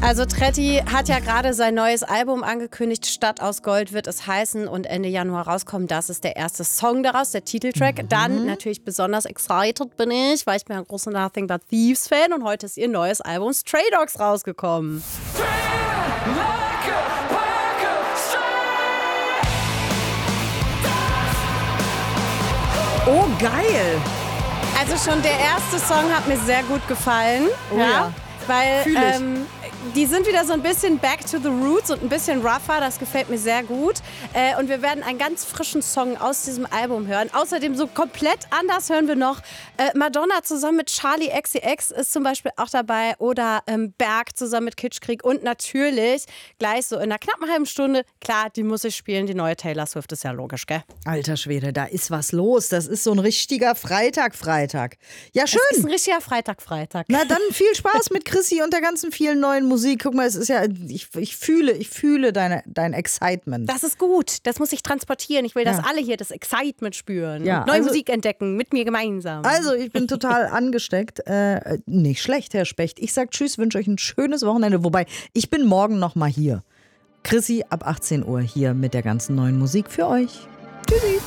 Also Tretti hat ja gerade sein neues Album angekündigt, Stadt aus Gold wird es heißen und Ende Januar rauskommen. Das ist der erste Song daraus, der Titeltrack. Dann natürlich besonders excited bin ich, weil ich bin ein großer Nothing But Thieves Fan und heute ist ihr neues Album Stray Dogs rausgekommen. Oh, geil! Also schon der erste Song hat mir sehr gut gefallen. Oh ja. Weil Fühl ich. die sind wieder so ein bisschen back to the roots und ein bisschen rougher. Das gefällt mir sehr gut. Und wir werden einen ganz frischen Song aus diesem Album hören. Außerdem so komplett anders hören wir noch Madonna zusammen mit Charli XCX ist zum Beispiel auch dabei. Oder Berg zusammen mit Kitschkrieg. Und natürlich gleich so in einer knappen halben Stunde, klar, die muss ich spielen. Die neue Taylor Swift ist ja logisch, gell? Alter Schwede, da ist was los. Das ist so ein richtiger Freitag. Ja, schön. Das ist ein richtiger Freitag. Na dann viel Spaß mit Chrissy und der ganzen vielen neuen Musik. Guck mal, es ist ja, ich fühle dein Excitement. Das ist gut. Das muss ich transportieren. Ich will, dass alle hier das Excitement spüren. Ja, und neue also- Musik entdecken. Mit mir gemeinsam. Also, ich bin total angesteckt. Nicht schlecht, Herr Specht. Ich sag tschüss, wünsche euch ein schönes Wochenende. Wobei, ich bin morgen noch mal hier. Chrissy ab 18 Uhr hier mit der ganzen neuen Musik für euch. Tschüssi.